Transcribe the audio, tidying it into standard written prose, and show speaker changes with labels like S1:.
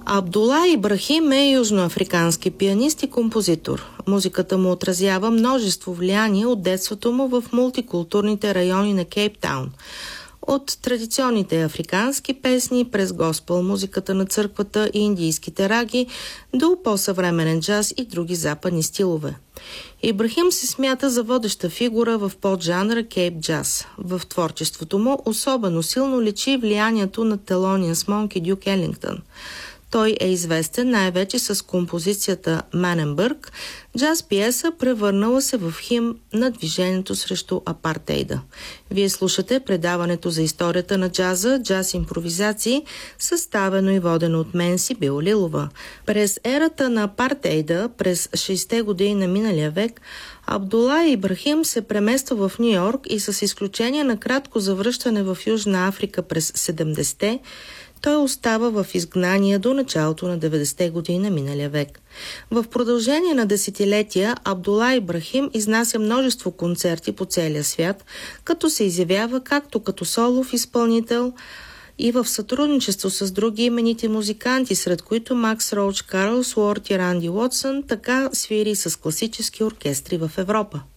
S1: Абдула Ибрахим е южноафрикански пианист и композитор. Музиката му отразява множество влияния от детството му в мултикултурните райони на Кейптаун. От традиционните африкански песни през госпел музиката на църквата и индийските раги до по-съвременен джаз и други западни стилове. Ибрахим се смята за водеща фигура в поджанра кейп джаз. В творчеството му особено силно личи влиянието на Thelonious Monk и Дюк Елингтън. Той е известен най-вече с композицията Маненбърг, джаз пиеса, превърнала се в химн на движението срещу апартейда. Вие слушате предаването за историята на джаза, джаз импровизации, съставено и водено от мен Сибил Лилова. През ерата на апартейда, през 60-те години на миналия век, Абдула Ибрахим се премества в Ню-Йорк и с изключение на кратко завръщане в Южна Африка през 70-те, той остава в изгнание до началото на 90-те години на миналия век. В продължение на десетилетия Абдула Ибрахим изнася множество концерти по целия свят, като се изявява както като солов изпълнител и в сътрудничество с други именити музиканти, сред които Макс Роуч, Карл Суорт и Ранди Уотсън, така свири с класически оркестри в Европа.